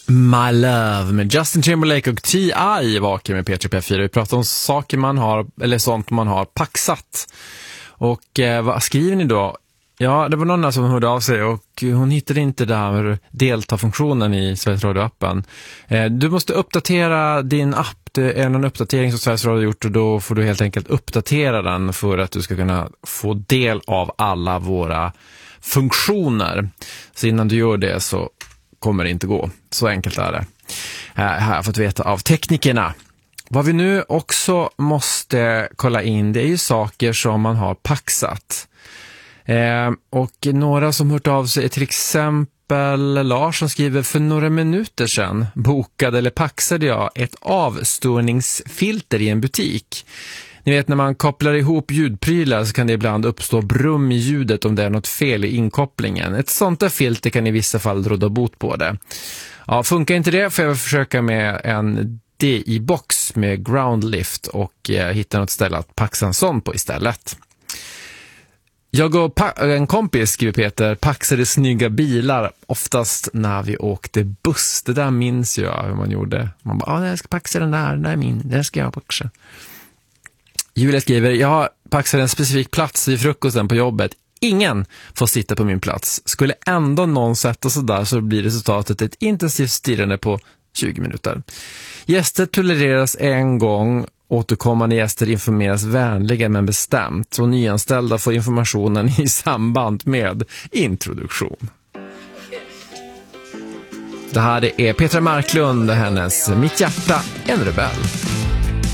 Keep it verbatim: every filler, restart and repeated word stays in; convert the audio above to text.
My Love med Justin Timberlake och T I vaken med P tre P fyra. Vi pratar om saker man har, eller sånt man har paxat. Och eh, vad skriver ni då? Ja, det var någon som hörde av sig och hon hittade inte där delta-funktionen i Sveriges Radio-appen. Eh, du måste uppdatera din app. Det är någon uppdatering som Sveriges Radio har gjort och då får du helt enkelt uppdatera den för att du ska kunna få del av alla våra funktioner. Så innan du gör det så kommer det inte gå. Så enkelt är det. Här har jag fått veta av teknikerna. Vad vi nu också måste kolla in, det är ju saker som man har paxat. Eh, och några som hört av sig är till exempel Lars som skriver: för några minuter sedan bokade eller paxade jag ett avstörningsfilter i en butik. Ni vet, när man kopplar ihop ljudprylar så kan det ibland uppstå brum i ljudet om det är något fel i inkopplingen. Ett sånt där filter kan i vissa fall råda bot på det. Ja, funkar inte det får jag försöka med en D I-box med groundlift och eh, hitta något ställe att paxa en sån på istället. Jag och en kompis, skriver Peter, paxade snygga bilar oftast när vi åkte buss. Det där minns jag hur man gjorde. Man bara, ja, jag ska paxa den där, den där är min, den ska jag paxa. Julia skriver: jag paxade en specifik plats vid frukosten på jobbet. Ingen får sitta på min plats. Skulle ändå någon sätta sig där så blir resultatet ett intensivt stirrande på tjugo minuter. Gäster tolereras en gång. Återkommande gäster informeras vänligen men bestämt. Och nyanställda får informationen i samband med introduktion. Det här är Petra Marklund och hennes Mitt hjärta, en rebell.